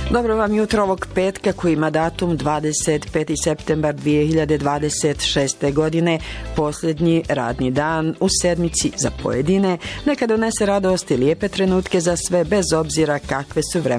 Dobro vam jutro ovog petka koji ima datum 25. septembar 2026. godine, posljednji radni dan u sedmici za pojedine. Neka donese radost i lijepe trenutke za sve bez obzira kakve su vremenske